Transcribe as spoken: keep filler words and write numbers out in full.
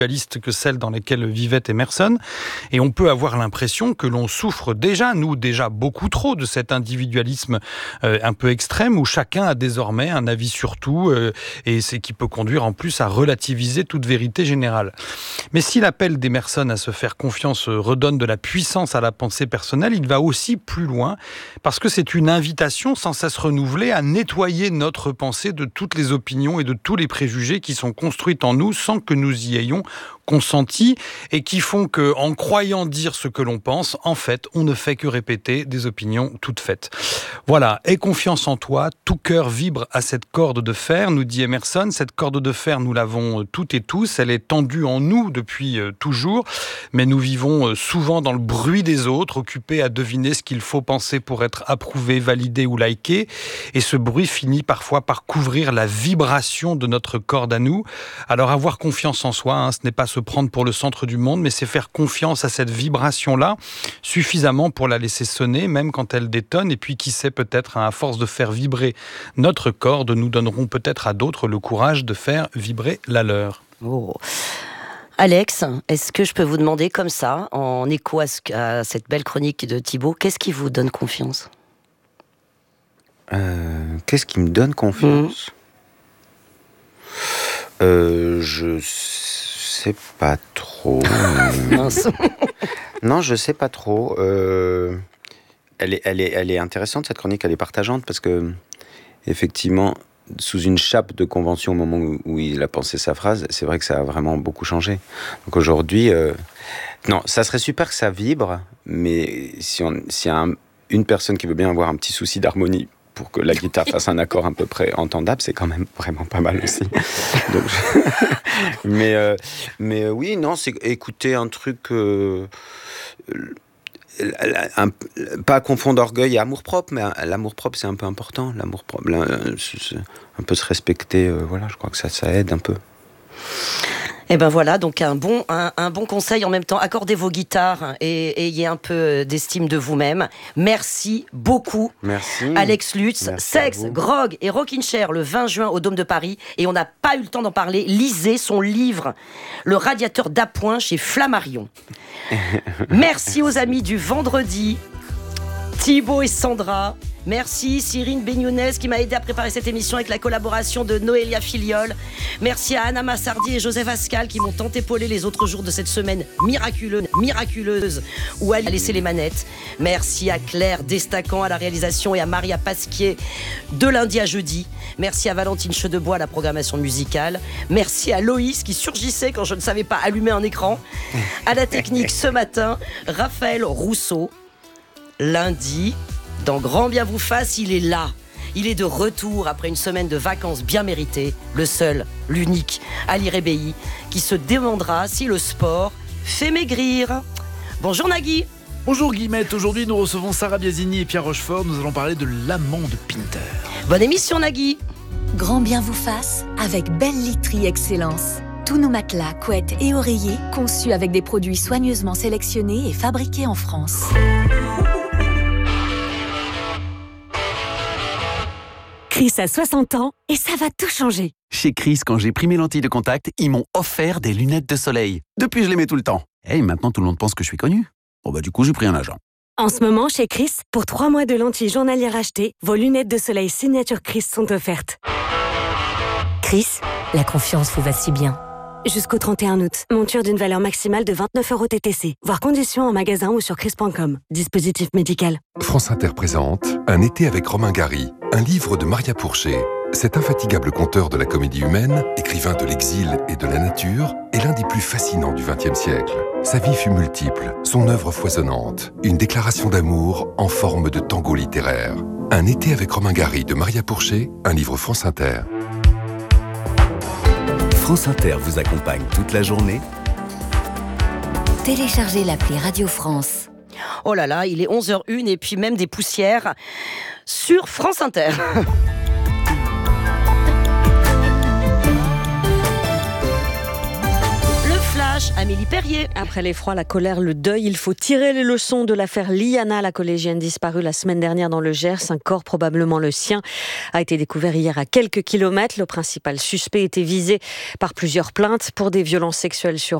que celles dans lesquelles vivait Emerson, et on peut avoir l'impression que l'on souffre déjà, nous déjà beaucoup trop, de cet individualisme euh, un peu extrême où chacun a désormais un avis sur tout euh, et c'est qui peut conduire en plus à relativiser toute vérité générale. Mais si l'appel d'Emerson à se faire confiance redonne de la puissance à la pensée personnelle, il va aussi plus loin parce que c'est une invitation sans cesse renouvelée à nettoyer notre pensée de toutes les opinions et de tous les préjugés qui sont construits en nous sans que nous y ayons consenti et qui font que, en croyant dire ce que l'on pense, en fait, on ne fait que répéter des opinions toutes faites. Voilà, aie confiance en toi, tout cœur vibre à cette corde de fer, nous dit Emerson. Cette corde de fer, nous l'avons toutes et tous, elle est tendue en nous depuis euh, toujours, mais nous vivons euh, souvent dans le bruit des autres, occupés à deviner ce qu'il faut penser pour être approuvé, validé ou liké, et ce bruit finit parfois par couvrir la vibration de notre corde à nous. Alors avoir confiance en soi, hein, ce n'est pas se prendre pour le centre du monde, mais c'est faire confiance à cette vibration-là, suffisamment pour la laisser sonner, même quand elle détonne, et puis qui sait, peut-être, à force de faire vibrer notre corde, nous donnerons peut-être à d'autres le courage de faire vibrer la leur. Oh. Alex, est-ce que je peux vous demander comme ça, en écho à, ce, à cette belle chronique de Thibaut, qu'est-ce qui vous donne confiance ? euh, Qu'est-ce qui me donne confiance ? mmh. euh, Je sais pas trop. Mince. Non, je sais pas trop. Euh, elle est, elle est, elle est intéressante, cette chronique, elle est partageante parce que, effectivement, sous une chape de convention au moment où, où il a pensé sa phrase, c'est vrai que ça a vraiment beaucoup changé. Donc aujourd'hui, euh, non, ça serait super que ça vibre, mais si on, s'il y a un, une personne qui veut bien avoir un petit souci d'harmonie pour que la guitare fasse un accord à peu près entendable, c'est quand même vraiment pas mal aussi. Donc, je... mais, euh, mais euh, oui, non, c'est écouter un truc... Euh, un, pas confondre orgueil et amour-propre, mais l'amour-propre, c'est un peu important. L'amour-propre, un peu se respecter, euh, voilà, je crois que ça, ça aide un peu. Et ben voilà, donc un bon, un, un bon conseil en même temps, accordez vos guitares et, et ayez un peu d'estime de vous-même. Merci beaucoup. Merci. Alex Lutz, Merci Sexe, Grog et Rockin' Chair le vingt juin au Dôme de Paris. Et on n'a pas eu le temps d'en parler. Lisez son livre, Le radiateur d'appoint chez Flammarion. Merci aux amis du vendredi, Thibaut et Sandra. Merci Cyrine Beignonès qui m'a aidé à préparer cette émission avec la collaboration de Noélia Filiol. Merci à Anna Massardi et Joseph Ascal qui m'ont tant épaulé les autres jours de cette semaine miraculeuse, miraculeuse où elle a laissé les manettes. Merci à Claire Destacan à la réalisation et à Maria Pasquier de lundi à jeudi. Merci à Valentine Chedebois à la programmation musicale. Merci à Loïs qui surgissait quand je ne savais pas allumer un écran. À la technique ce matin, Raphaël Rousseau. Lundi, dans Grand Bien vous fasse, il est là. Il est de retour après une semaine de vacances bien méritées. Le seul, l'unique, Ali Rebéi, qui se demandera si le sport fait maigrir. Bonjour Nagui. Bonjour Guillemette, aujourd'hui nous recevons Sarah Biasini et Pierre Rochefort. Nous allons parler de l'amant de Pinter. Bonne émission Nagui. Grand Bien vous fasse avec Belle Literie Excellence. Tous nos matelas, couettes et oreillers conçus avec des produits soigneusement sélectionnés et fabriqués en France. Chris a soixante ans et ça va tout changer. Chez Chris, quand j'ai pris mes lentilles de contact, ils m'ont offert des lunettes de soleil. Depuis, je les mets tout le temps. Et hey, maintenant, tout le monde pense que je suis connu. Bon bah du coup, j'ai pris un agent. En ce moment, chez Chris, pour trois mois de lentilles journalières achetées, vos lunettes de soleil signature Chris sont offertes. Chris, la confiance vous va si bien. Jusqu'au trente et un août. Monture d'une valeur maximale de vingt-neuf euros T T C. Voir conditions en magasin ou sur chris point com. Dispositif médical. France Inter présente Un été avec Romain Gary, un livre de Maria Pourchet. Cet infatigable conteur de la comédie humaine, écrivain de l'exil et de la nature, est l'un des plus fascinants du vingtième siècle. Sa vie fut multiple, son œuvre foisonnante, une déclaration d'amour en forme de tango littéraire. Un été avec Romain Gary de Maria Pourchet, un livre France Inter. France Inter vous accompagne toute la journée. Téléchargez l'appli Radio France. Oh là là, il est onze heures une et puis même des poussières sur France Inter. Le flash H, Amélie Perrier. Après l'effroi, la colère, le deuil, il faut tirer les leçons de l'affaire Liana, la collégienne disparue la semaine dernière dans le Gers. Un corps, probablement le sien, a été découvert hier à quelques kilomètres. Le principal suspect était visé par plusieurs plaintes pour des violences sexuelles sur